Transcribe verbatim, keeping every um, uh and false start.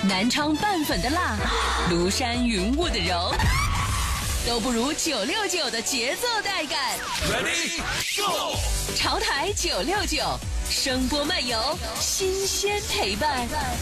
南昌拌粉的辣，庐山云雾的柔，都不如九六九的节奏带感。 Ready Go！ 潮台九六九，声波漫游，新鲜陪伴。